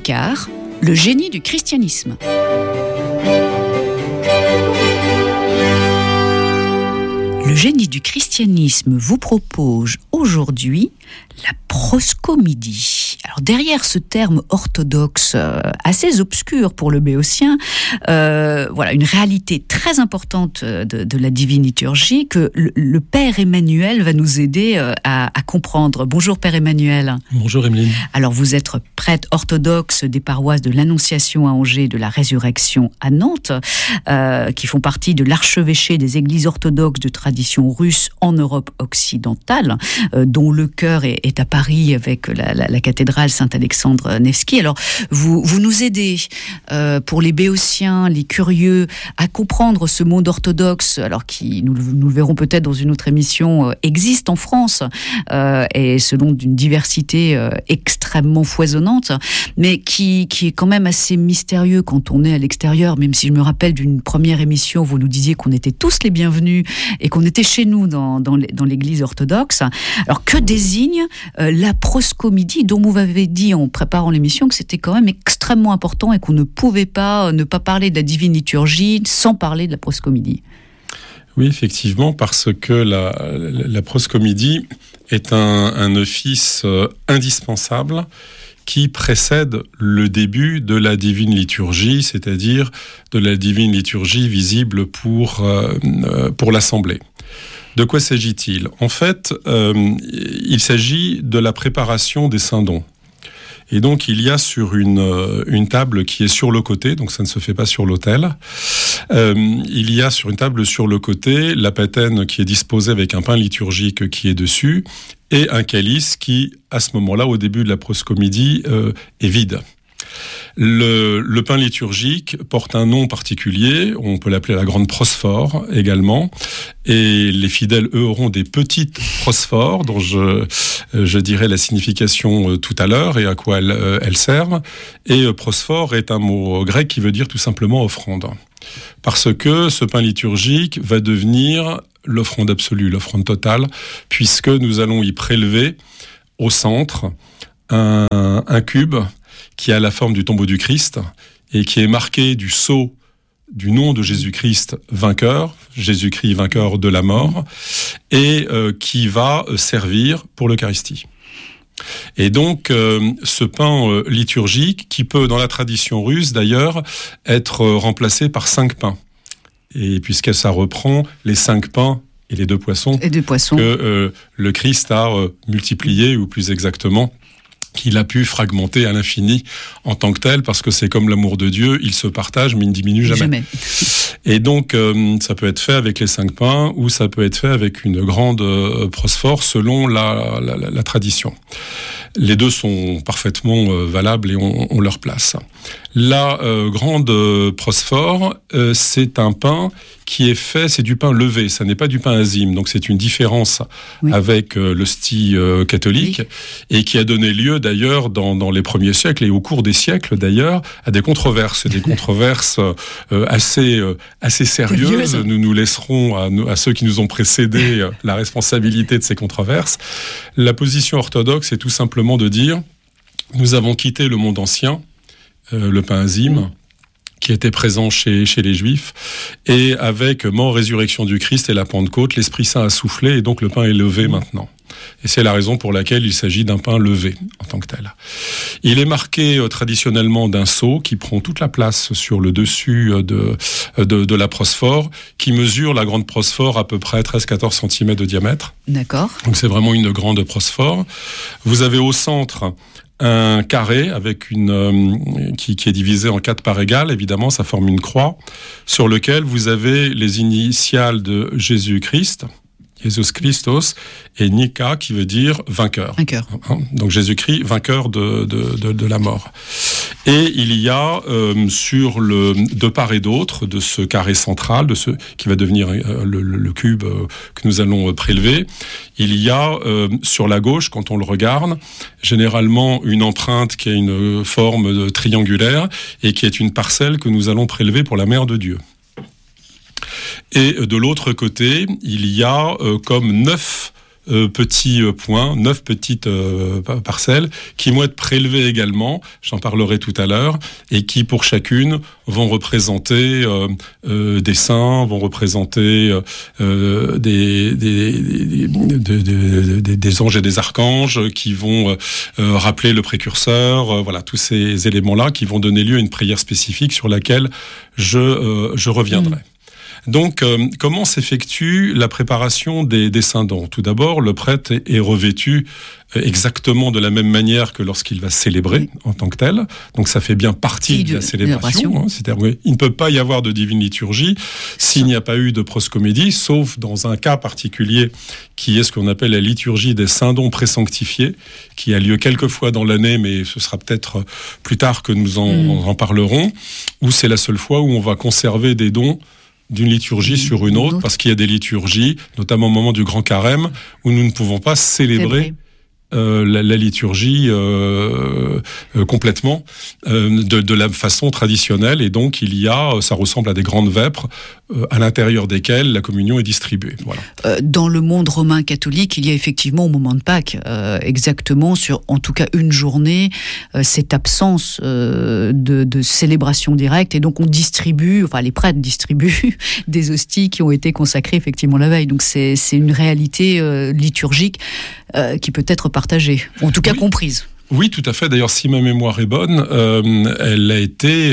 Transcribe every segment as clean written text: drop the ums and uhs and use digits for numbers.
Picard, le génie du christianisme. Le génie du christianisme vous propose aujourd'hui la proscomidie. Alors derrière ce terme orthodoxe assez obscur pour le béotien, voilà une réalité très importante de la divine liturgie que le Père Emmanuel va nous aider à comprendre. Bonjour Père Emmanuel. Bonjour Emeline. Alors vous êtes prêtre orthodoxe des paroisses de l'Annonciation à Angers et de la Résurrection à Nantes, qui font partie de l'archevêché des églises orthodoxes de tradition russe en Europe occidentale, dont le cœur est à Paris avec la cathédrale Saint-Alexandre Nevski. Alors, vous nous aidez pour les béotiens, les curieux, à comprendre ce monde orthodoxe, alors qui, nous le verrons peut-être dans une autre émission, existe en France, et selon d'une diversité extrêmement foisonnante, mais qui est quand même assez mystérieux quand on est à l'extérieur, même si je me rappelle d'une première émission, vous nous disiez qu'on était tous les bienvenus et qu'on était chez nous dans l'église orthodoxe. Alors, que désigne la proscomidie, dont vous m'avez dit en préparant l'émission que c'était quand même extrêmement important et qu'on ne pouvait pas ne pas parler de la divine liturgie sans parler de la proscomidie? Oui, effectivement, parce que la proscomidie est un office indispensable qui précède le début de la divine liturgie, c'est-à-dire de la divine liturgie visible pour l'Assemblée. De quoi s'agit-il ? En fait, il s'agit de la préparation des saints dons. Et donc, il y a sur une table qui est sur le côté, donc ça ne se fait pas sur l'autel, il y a sur une table sur le côté la patène qui est disposée avec un pain liturgique qui est dessus et un calice qui, à ce moment-là, au début de la proscomidie, est vide. Le pain liturgique porte un nom particulier, on peut l'appeler la grande prosphore également, et les fidèles, eux, auront des petites prosphores dont je dirai la signification tout à l'heure et à quoi elles servent. Et prosphore est un mot grec qui veut dire tout simplement offrande. Parce que ce pain liturgique va devenir l'offrande absolue, l'offrande totale, puisque nous allons y prélever au centre un cube qui a la forme du tombeau du Christ et qui est marqué du sceau du nom de Jésus-Christ vainqueur, Jésus-Christ vainqueur de la mort, et qui va servir pour l'Eucharistie. Et donc, ce pain liturgique, qui peut, dans la tradition russe d'ailleurs, être remplacé par 5 pains. Et puisque ça reprend les 5 pains et les 2 poissons, que le Christ a multipliés, ou plus exactement, qu'il a pu fragmenter à l'infini en tant que tel, parce que c'est comme l'amour de Dieu, il se partage, mais il ne diminue jamais. Et donc, ça peut être fait avec les 5 pains, ou ça peut être fait avec une grande prosphore, selon la tradition. Les deux sont parfaitement valables et ont leur place. La grande prosphore, c'est un pain qui est fait, c'est du pain levé, ça n'est pas du pain azime, donc c'est une différence avec l'hostie catholique, et qui a donné lieu d'ailleurs dans les premiers siècles et au cours des siècles d'ailleurs à des controverses assez sérieuses. Nous laisserons à ceux qui nous ont précédés la responsabilité de ces controverses. La position orthodoxe est tout simplement de dire: nous avons quitté le monde ancien, le pain azime, qui était présent chez les Juifs, et avec mort, résurrection du Christ et la Pentecôte, l'Esprit Saint a soufflé, et donc le pain est levé maintenant. Et c'est la raison pour laquelle il s'agit d'un pain levé, en tant que tel. Il est marqué traditionnellement d'un sceau qui prend toute la place sur le dessus de la prosphore, qui mesure, la grande prosphore, à peu près 13-14 cm de diamètre. D'accord. Donc c'est vraiment une grande prosphore. Vous avez au centre un carré avec qui est divisé en 4 parts égales, évidemment, ça forme une croix, sur lequel vous avez les initiales de Jésus-Christ, Jesus Christos, et Nika, qui veut dire vainqueur. Donc Jésus-Christ, vainqueur de la mort. Et il y a de part et d'autre de ce carré central, qui va devenir le cube que nous allons prélever, il y a sur la gauche, quand on le regarde, généralement une empreinte qui a une forme triangulaire et qui est une parcelle que nous allons prélever pour la Mère de Dieu. Et de l'autre côté, il y a comme 9 petits points, 9 petites parcelles qui vont être prélevées également, j'en parlerai tout à l'heure, et qui pour chacune vont représenter des saints, vont représenter des anges et des archanges qui vont rappeler le précurseur, voilà, tous ces éléments-là qui vont donner lieu à une prière spécifique sur laquelle je reviendrai. Donc, comment s'effectue la préparation des saints dons ? Tout d'abord, le prêtre est revêtu exactement de la même manière que lorsqu'il va célébrer en tant que tel. Donc, ça fait bien partie de la célébration. Hein. C'est-à-dire, il ne peut pas y avoir de divine liturgie s'il n'y a pas eu de proscomédie, sauf dans un cas particulier qui est ce qu'on appelle la liturgie des saints dons présanctifiés, qui a lieu quelques fois dans l'année, mais ce sera peut-être plus tard que nous en parlerons, où c'est la seule fois où on va conserver des dons d'une liturgie sur une autre, parce qu'il y a des liturgies, notamment au moment du Grand Carême, où nous ne pouvons pas célébrer la liturgie complètement de la façon traditionnelle, et donc ça ressemble à des grandes vêpres à l'intérieur desquelles la communion est distribuée. Voilà. Dans le monde romain catholique, il y a effectivement au moment de Pâques, exactement sur en tout cas une journée, cette absence de célébration directe, et donc on distribue, enfin les prêtres distribuent des hosties qui ont été consacrées effectivement la veille. Donc c'est une réalité liturgique qui peut être partagée, ou en tout cas comprise. Oui, tout à fait. D'ailleurs, si ma mémoire est bonne, elle a été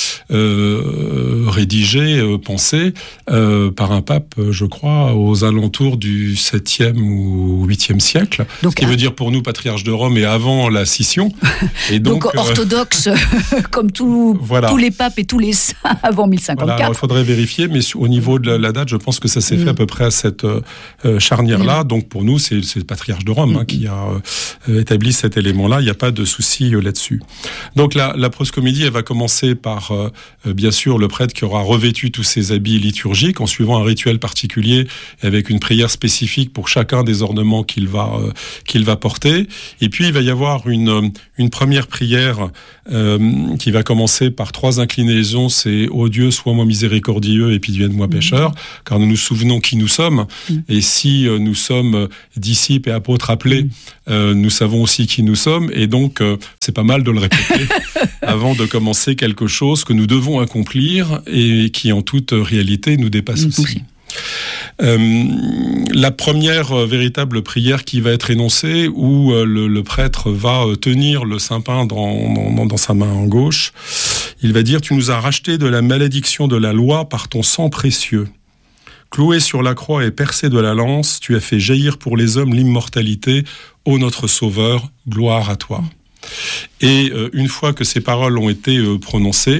rédigée, pensée par un pape, je crois, aux alentours du 7e ou 8e siècle. Donc, ce qui veut dire pour nous, patriarche de Rome, et avant la scission. Et donc orthodoxe, comme tous les papes et tous les saints avant 1054. Voilà, alors, il faudrait vérifier, mais au niveau de la date, je pense que ça s'est fait à peu près à cette charnière-là. Donc pour nous, c'est le patriarche de Rome qui a établi cet élément-là. Il n'y a pas de souci là-dessus. Donc la proscomédie, elle va commencer par, bien sûr, le prêtre qui aura revêtu tous ses habits liturgiques en suivant un rituel particulier avec une prière spécifique pour chacun des ornements qu'il va porter. Et puis, il va y avoir une première prière qui va commencer par 3 inclinaisons. C'est « Ô Dieu, sois-moi miséricordieux et pardonne-moi pécheur », car nous nous souvenons qui nous sommes. Et si nous sommes disciples et apôtres appelés, nous savons aussi qui nous sommes. Et donc, c'est pas mal de le répéter avant de commencer quelque chose que nous devons accomplir et qui, en toute réalité, nous dépasse aussi. La première véritable prière qui va être énoncée, où le prêtre va tenir le Saint-Pain dans sa main en gauche, il va dire « Tu nous as rachetés de la malédiction de la loi par ton sang précieux. Cloué sur la croix et percé de la lance, tu as fait jaillir pour les hommes l'immortalité. Ô notre Sauveur, gloire à toi. » Et une fois que ces paroles ont été prononcées,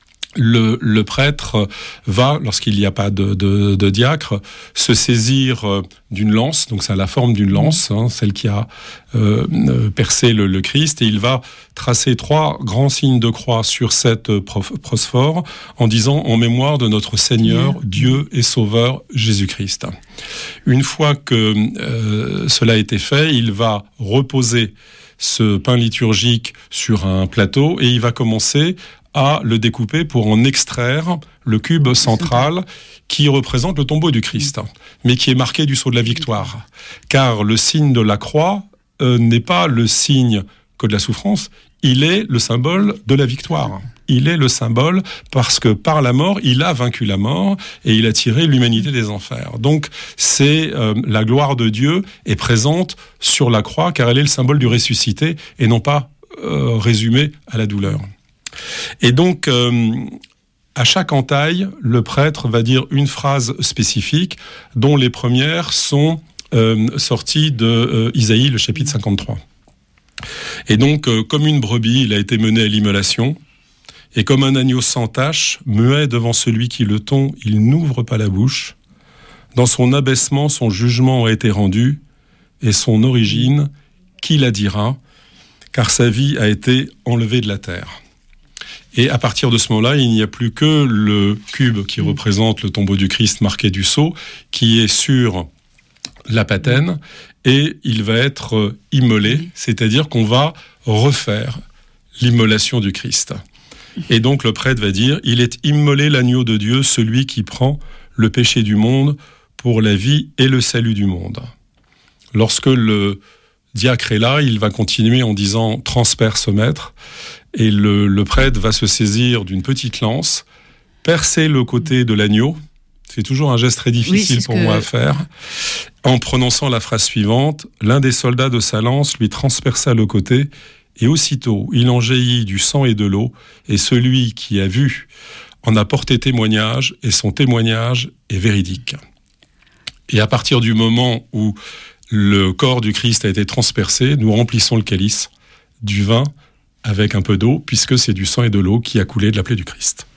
le prêtre va, lorsqu'il n'y a pas de diacre, se saisir d'une lance, donc ça a la forme d'une lance, celle qui a percé le Christ, et il va tracer 3 grands signes de croix sur cette prosphore en disant « En mémoire de notre Seigneur, Dieu et Sauveur Jésus-Christ ». Une fois que cela a été fait, il va reposer ce pain liturgique sur un plateau et il va commencer à le découper pour en extraire le cube central qui représente le tombeau du Christ, mais qui est marqué du sceau de la victoire. Car le signe de la croix n'est pas le signe que de la souffrance, il est le symbole de la victoire. Il est le symbole parce que par la mort, il a vaincu la mort et il a tiré l'humanité des enfers. Donc, c'est la gloire de Dieu est présente sur la croix car elle est le symbole du ressuscité et non pas résumée à la douleur. Et donc, à chaque entaille, le prêtre va dire une phrase spécifique dont les premières sont sorties de Isaïe, le chapitre 53. Et donc, comme une brebis, il a été mené à l'immolation. Et comme un agneau sans tache, muet devant celui qui le tond, il n'ouvre pas la bouche. Dans son abaissement, son jugement a été rendu, et son origine, qui la dira, car sa vie a été enlevée de la terre. Et à partir de ce moment-là, il n'y a plus que le cube qui représente le tombeau du Christ marqué du sceau, qui est sur la patène, et il va être immolé, c'est-à-dire qu'on va refaire l'immolation du Christ. Et donc le prêtre va dire « Il est immolé l'agneau de Dieu, celui qui prend le péché du monde pour la vie et le salut du monde. » Lorsque le diacre est là, il va continuer en disant « transperce maître », et le prêtre va se saisir d'une petite lance, percer le côté de l'agneau. C'est toujours un geste très difficile pour moi à faire. En prononçant la phrase suivante, l'un des soldats de sa lance lui transperça le côté, et aussitôt il en jaillit du sang et de l'eau, et celui qui a vu en a porté témoignage, et son témoignage est véridique. Et à partir du moment où le corps du Christ a été transpercé, nous remplissons le calice du vin avec un peu d'eau, puisque c'est du sang et de l'eau qui a coulé de la plaie du Christ.